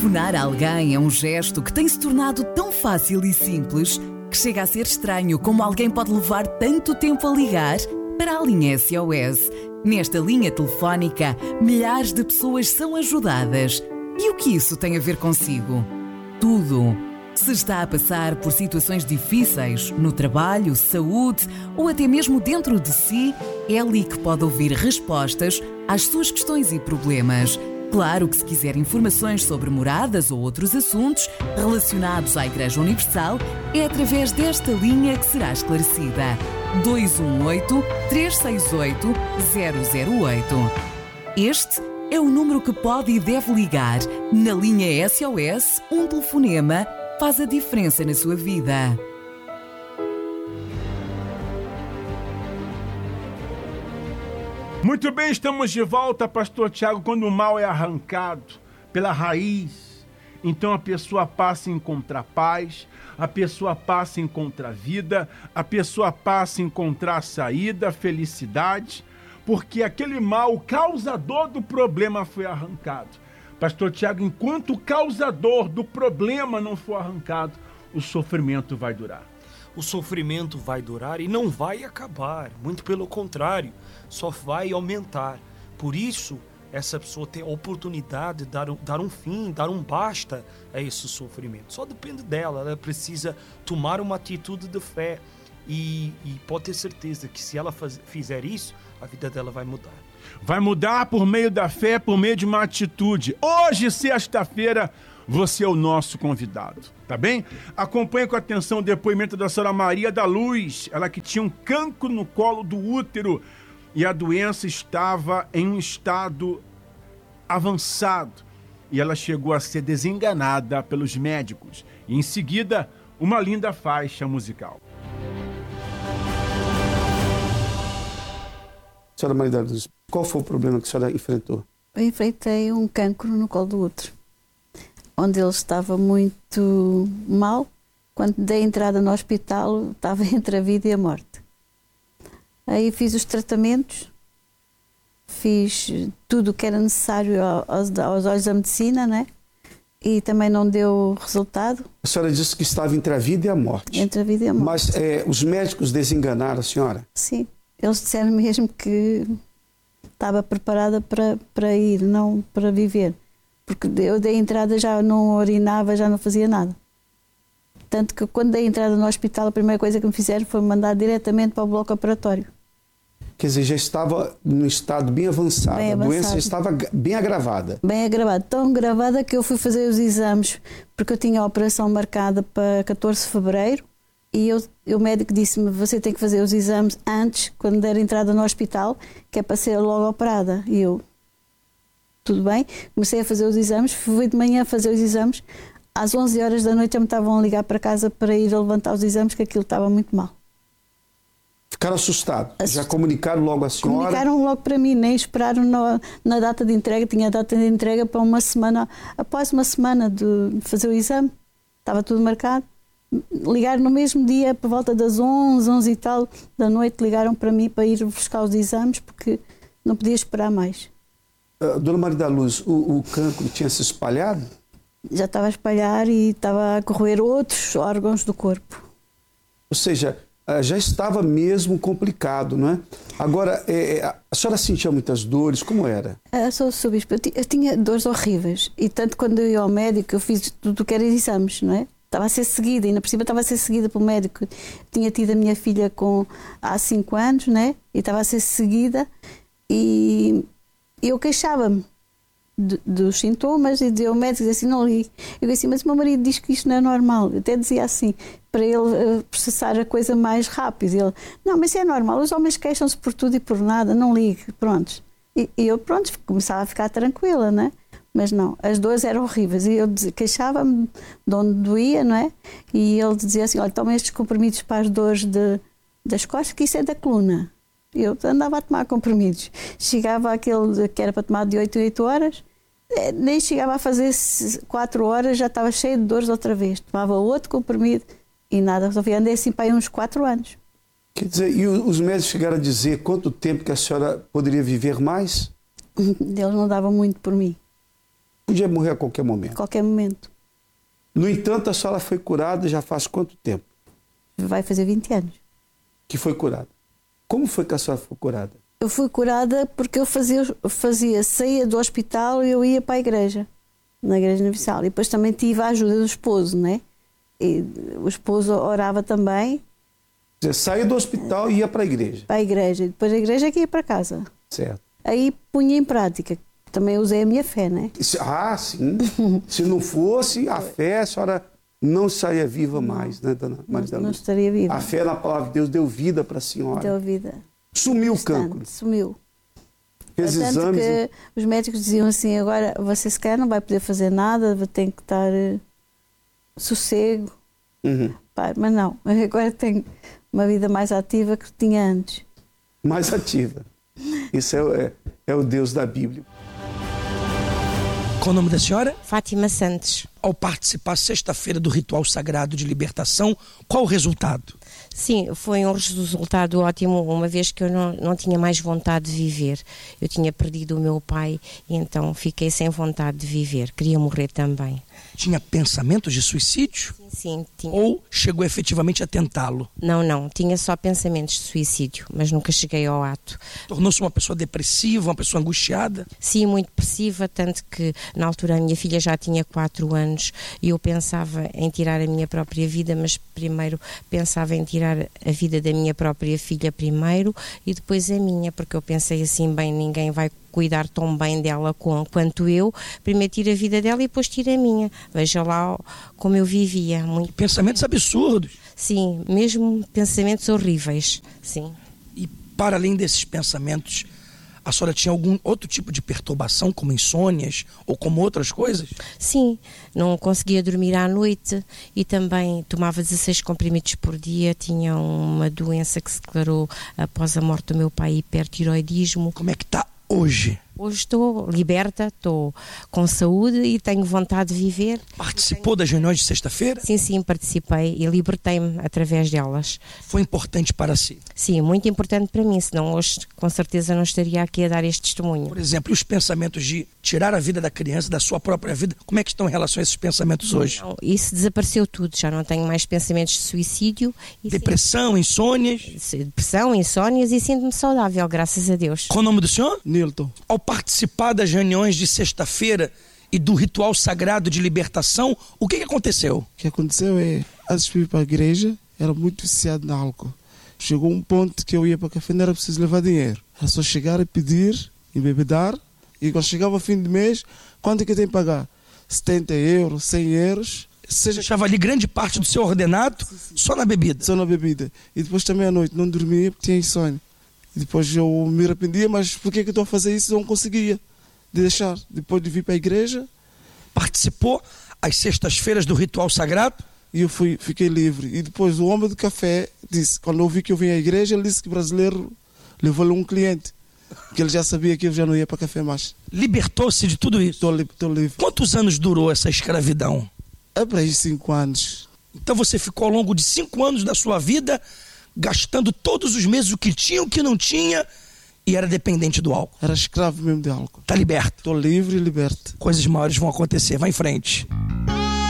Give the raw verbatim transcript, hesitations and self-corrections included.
Telefonar a alguém é um gesto que tem se tornado tão fácil e simples que chega a ser estranho como alguém pode levar tanto tempo a ligar para a linha S O S. Nesta linha telefónica, milhares de pessoas são ajudadas. E o que isso tem a ver consigo? Tudo. Se está a passar por situações difíceis no trabalho, saúde ou até mesmo dentro de si, é ali que pode ouvir respostas às suas questões e problemas. Claro que se quiser informações sobre moradas ou outros assuntos relacionados à Igreja Universal, é através desta linha que será esclarecida. dois um oito, três seis oito, zero zero oito. Este é o número que pode e deve ligar. Na linha S O S, um telefonema faz a diferença na sua vida. Muito bem, estamos de volta, Pastor Tiago. Quando o mal é arrancado pela raiz, então a pessoa passa a encontrar paz, a pessoa passa a encontrar vida, a pessoa passa a encontrar saída, felicidade, porque aquele mal, o causador do problema, foi arrancado. Pastor Tiago, enquanto o causador do problema não for arrancado, o sofrimento vai durar. O sofrimento vai durar e não vai acabar, muito pelo contrário, só vai aumentar. Por isso, essa pessoa tem a oportunidade de dar um, dar um fim, dar um basta a esse sofrimento. Só depende dela, ela precisa tomar uma atitude de fé e, e pode ter certeza que se ela faz, fizer isso, a vida dela vai mudar. Vai mudar por meio da fé, por meio de uma atitude. Hoje, sexta-feira, você é o nosso convidado, tá bem? Acompanhe com atenção o depoimento da senhora Maria da Luz, ela que tinha um cancro no colo do útero e a doença estava em um estado avançado e ela chegou a ser desenganada pelos médicos. E em seguida, uma linda faixa musical. Senhora Maria da Luz, qual foi o problema que a senhora enfrentou? Eu enfrentei um cancro no colo do útero, onde ele estava muito mal. Quando dei entrada no hospital, estava entre a vida e a morte. Aí fiz os tratamentos, fiz tudo o que era necessário aos, aos olhos da medicina, né? E também não deu resultado. A senhora disse que estava entre a vida e a morte. Entre a vida e a morte. Mas é, os médicos desenganaram a senhora? Sim, eles disseram mesmo que estava preparada para, para ir, não para viver. Porque eu dei entrada, já não urinava, já não fazia nada. Tanto que quando dei entrada no hospital, a primeira coisa que me fizeram foi me mandar diretamente para o bloco operatório. Quer dizer, já estava num estado bem avançado, bem avançado. A doença já estava bem agravada. Bem agravada, tão agravada que eu fui fazer os exames, porque eu tinha a operação marcada para catorze de fevereiro, e eu, o médico disse-me, você tem que fazer os exames antes, quando der entrada no hospital, que é para ser logo operada. E eu... Tudo bem, comecei a fazer os exames, fui de manhã fazer os exames, às onze horas da noite já me estavam a ligar para casa para ir a levantar os exames, que aquilo estava muito mal. Ficaram assustados? Assustado. Já comunicaram logo a senhora? Comunicaram logo para mim, nem esperaram na, na data de entrega, tinha a data de entrega para uma semana, após uma semana de fazer o exame, estava tudo marcado. Ligaram no mesmo dia, por volta das onze, onze e tal da noite, ligaram para mim para ir buscar os exames, porque não podia esperar mais. Dona Maria da Luz, o, o cancro tinha se espalhado? Já estava a espalhar e estava a corroer outros órgãos do corpo. Ou seja, já estava mesmo complicado, não é? Agora, é, a senhora sentia muitas dores, como era? Eu sou subispo, eu, eu tinha dores horríveis e tanto quando eu ia ao médico eu fiz tudo o que era exames, não é? Estava a ser seguida, ainda por cima estava a ser seguida pelo médico. Tinha tido a minha filha com, há cinco anos, né? E estava a ser seguida e... eu queixava-me dos sintomas e dizia ao médico assim, não li. Eu disse assim, mas o meu marido diz que isto não é normal. Eu até dizia assim, para ele processar a coisa mais rápido. Ele, não, mas isso é normal, os homens queixam-se por tudo e por nada, não ligue, pronto. E, e eu, pronto, começava a ficar tranquila, né? Mas não, as dores eram horríveis. E eu queixava-me de onde doía, não é? E ele dizia assim, olha, toma estes comprimidos para as dores de, das costas, que isso é da coluna. Eu andava a tomar comprimidos. Chegava àquele que era para tomar de oito em oito horas, nem chegava a fazer quatro horas, já estava cheio de dores outra vez. Tomava outro comprimido e nada resolvia. Andei assim para aí uns quatro anos. Quer dizer, e os médicos chegaram a dizer quanto tempo que a senhora poderia viver mais? Eles não davam muito por mim. Podia morrer a qualquer momento. A qualquer momento. No entanto, a senhora foi curada já faz quanto tempo? Vai fazer vinte anos. Que foi curada. Como foi que a senhora foi curada? Eu fui curada porque eu fazia, fazia saía do hospital e eu ia para a igreja, na Igreja Universal. E depois também tive a ajuda do esposo, né? E o esposo orava também. Você saía do hospital e ia para a igreja. Para a igreja. E depois a igreja é que ia para casa. Certo. Aí punha em prática. Também usei a minha fé, né? Ah, sim. Se não fosse a fé, a senhora não estaria viva mais, né, dona Maria da Luz? Não estaria viva. A fé na palavra de Deus deu vida para a senhora. Deu vida. Sumiu Bastante, o cancro. Sumiu. Fez Tanto exames. que os médicos diziam assim, agora você se calhar não vai poder fazer nada, tem que estar uh, sossego. Uhum. Pai, mas não, agora tenho uma vida mais ativa que tinha antes. Mais ativa. Isso é, é, é o Deus da Bíblia. Qual o nome da senhora? Fátima Santos. Ao participar sexta-feira do ritual sagrado de libertação, qual o resultado? Sim, foi um resultado ótimo, uma vez que eu não, não tinha mais vontade de viver. Eu tinha perdido o meu pai e então fiquei sem vontade de viver. Queria morrer também. Tinha pensamentos de suicídio? Sim, sim. Tinha... Ou chegou efetivamente a tentá-lo? Não, não. Tinha só pensamentos de suicídio, mas nunca cheguei ao ato. Tornou-se uma pessoa depressiva, uma pessoa angustiada? Sim, muito depressiva, tanto que na altura a minha filha já tinha quatro anos e eu pensava em tirar a minha própria vida, mas primeiro pensava em tirar a vida da minha própria filha primeiro e depois a minha, porque eu pensei assim, bem, ninguém vai cuidar tão bem dela com, quanto eu, primeiro tiro a vida dela e depois tiro a minha. Veja lá como eu vivia. Muito... Pensamentos absurdos. Sim, mesmo pensamentos horríveis, sim. E para além desses pensamentos, a senhora tinha algum outro tipo de perturbação, como insônias ou como outras coisas? Sim, não conseguia dormir à noite e também tomava dezesseis comprimidos por dia, tinha uma doença que se declarou após a morte do meu pai, hipertiroidismo. Como é que está hoje? Hoje estou liberta, estou com saúde e tenho vontade de viver. Participou das reuniões de sexta-feira? Sim, sim, participei e libertei-me através delas. Foi importante para si? Sim, muito importante para mim, senão hoje com certeza não estaria aqui a dar este testemunho. Por exemplo, os pensamentos de tirar a vida da criança, da sua própria vida, como é que estão em relação a esses pensamentos hoje? Não, isso desapareceu tudo, já não tenho mais pensamentos de suicídio. E depressão, insônias? Depressão, insônias e sinto-me saudável, graças a Deus. Qual o nome do senhor? Nilton. Ao participar das reuniões de sexta-feira e do ritual sagrado de libertação, o que, que aconteceu? O que aconteceu é, antes de ir para a igreja, era muito viciado no álcool. Chegou um ponto que eu ia para o café, não era preciso levar dinheiro. Era só chegar e pedir, embebedar, e quando chegava o fim de mês, quanto é que eu tenho que pagar? setenta euros, cem euros. Você deixava ali grande parte do seu ordenado só na bebida? Só na bebida. E depois também à noite, não dormia porque tinha insônia. E depois eu me arrependia, mas por que é que eu estou a fazer isso? Eu não conseguia deixar. Depois de vir para a igreja... Participou às sextas-feiras do ritual sagrado? E eu fui, fiquei livre. E depois o homem do café disse, quando eu vi que eu vim à igreja, ele disse que o brasileiro levou-lhe um cliente. Que ele já sabia que eu já não ia para café mais. Libertou-se de tudo isso? Estou livre, estou livre. Quantos anos durou essa escravidão? É para aí cinco anos. Então você ficou ao longo de cinco anos da sua vida gastando todos os meses o que tinha, o que não tinha, e era dependente do álcool. Era escravo mesmo de álcool. Está liberto. Estou livre e liberto. Coisas maiores vão acontecer. Vai em frente.